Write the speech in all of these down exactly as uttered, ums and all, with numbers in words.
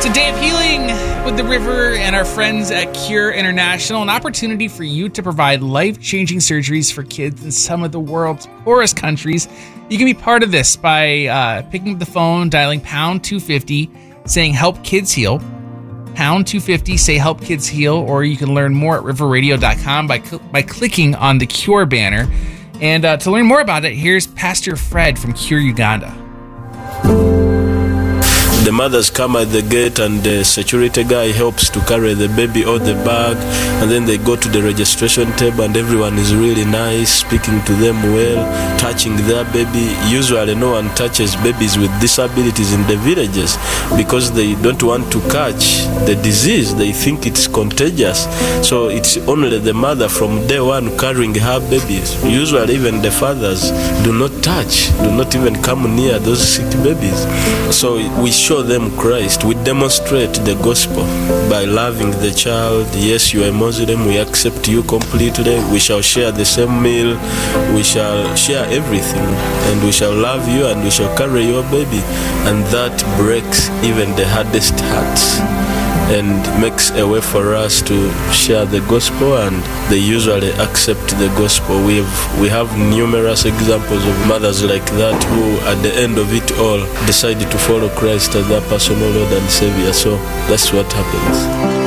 It's a day of healing with the river and our friends at Cure International, an opportunity for you to provide life-changing surgeries for kids in some of the world's poorest countries. You can be part of this by uh, picking up the phone, dialing pound two fifty, saying help kids heal. Pound two fifty, say help kids heal, or you can learn more at river radio dot com by, cl- by clicking on the Cure banner. And uh, to learn more about it, here's Pastor Fred from Cure Uganda. The mothers come at the gate and the security guy helps to carry the baby or the bag, and then they go to the registration table and everyone is really nice, speaking to them well, touching their baby. Usually no one touches babies with disabilities in the villages because they don't want to catch the disease. They think it's contagious. So it's only the mother from day one carrying her babies. Usually even the fathers do not touch, do not even come near those sick babies. So we show them Christ. We demonstrate the gospel by loving the child. Yes, you are a Muslim, we accept you completely. We shall share the same meal, we shall share everything, and we shall love you and we shall carry your baby. And that breaks even the hardest hearts and makes a way for us to share the gospel, and they usually accept the gospel. We have, we have numerous examples of mothers like that who at the end of it all decided to follow Christ as their personal Lord and Savior. So that's what happens.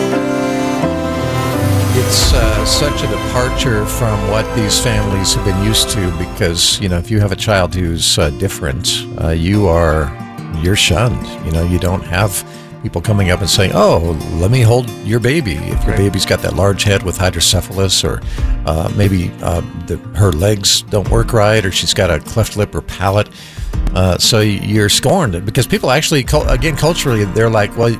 It's uh, such a departure from what these families have been used to, because, you know, if you have a child who's uh, different, uh, you are, you're shunned. You know, you don't have people coming up and saying, oh, let me hold your baby. If your right. baby's got that large head with hydrocephalus, or uh, maybe uh, the, her legs don't work right, or she's got a cleft lip or palate. Uh, so you're scorned, because people actually, again, culturally, they're like, well,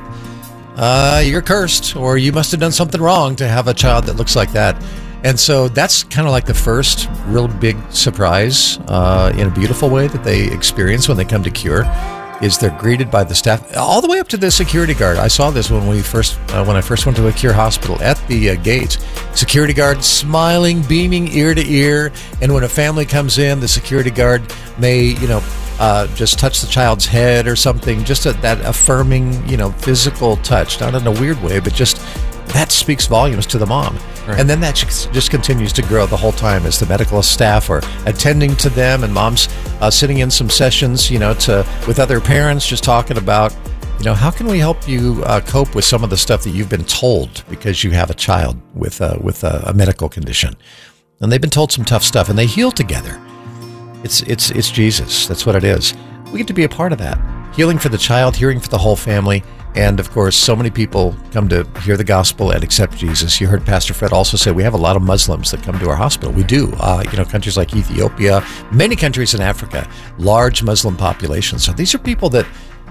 uh, you're cursed, or you must have done something wrong to have a child that looks like that. And so that's kind of like the first real big surprise uh, in a beautiful way that they experience when they come to Cure. Is they're greeted by the staff, all the way up to the security guard. I saw this when we first, uh, when I first went to a Cure hospital. At the uh, gate, security guard smiling, beaming ear to ear. And when a family comes in, the security guard may, you know, uh, just touch the child's head or something. Just a, that affirming, you know, physical touch, not in a weird way, but just that speaks volumes to the mom. Right. And then that just continues to grow the whole time as the medical staff are attending to them, and mom's uh, sitting in some sessions, you know, to with other parents, just talking about, you know, how can we help you uh, cope with some of the stuff that you've been told because you have a child with uh, with a, a medical condition, and they've been told some tough stuff, and they heal together. It's it's it's Jesus. That's what it is. We get to be a part of that, healing for the child, healing for the whole family. And, of course, so many people come to hear the gospel and accept Jesus. You heard Pastor Fred also say we have a lot of Muslims that come to our hospital. We do. Uh, you know, countries like Ethiopia, many countries in Africa, large Muslim populations. So these are people that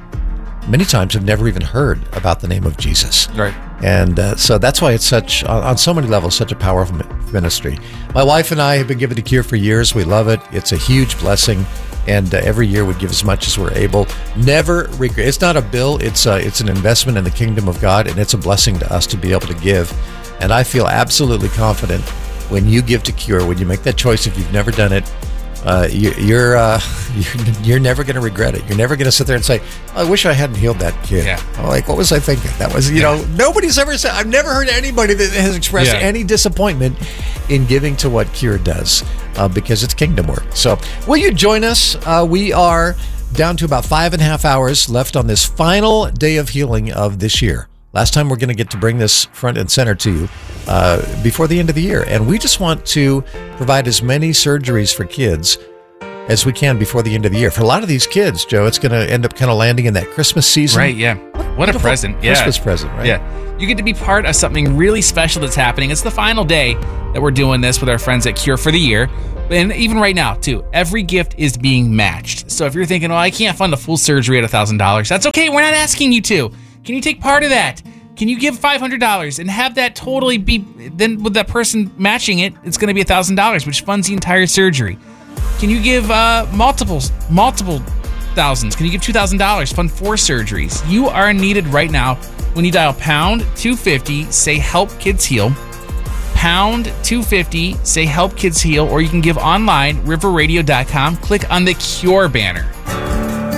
many times have never even heard about the name of Jesus. Right. And uh, so that's why it's such, on, on so many levels, such a powerful ministry. My wife and I have been given to Cure for years. We love it. It's a huge blessing. And uh, every year we give as much as we're able. Never regret. It's not a bill. It's uh, it's an investment in the kingdom of God, and it's a blessing to us to be able to give. And I feel absolutely confident when you give to Cure, when you make that choice, if you've never done it, uh, you, you're, uh, you're you're never going to regret it. You're never going to sit there and say, oh, "I wish I hadn't healed that kid." Yeah. Oh, like, what was I thinking? That was, you yeah. know, nobody's ever said. I've never heard anybody that has expressed yeah. any disappointment in giving to what Cure does. Uh, because it's kingdom work. So will you join us? Uh, we are down to about five and a half hours left on this final day of healing of this year. Last time we're going to get to bring this front and center to you uh, before the end of the year. And we just want to provide as many surgeries for kids as we can before the end of the year. For a lot of these kids, Joe, it's going to end up kind of landing in that Christmas season. Right, yeah. What a present. Yeah. Christmas present, right? Yeah. You get to be part of something really special that's happening. It's the final day that we're doing this with our friends at Cure for the year. And even right now, too, every gift is being matched. So if you're thinking, well, I can't fund a full surgery at one thousand dollars, that's okay. We're not asking you to. Can you take part of that? Can you give five hundred dollars and have that totally be, then with that person matching it, it's going to be one thousand dollars, which funds the entire surgery. Can you give uh, multiples, multiple thousands? Can you give two thousand dollars, fund four surgeries? You are needed right now when you dial pound two fifty, say help kids heal. Pound two fifty, say help kids heal, or you can give online, river radio dot com. Click on the Cure banner.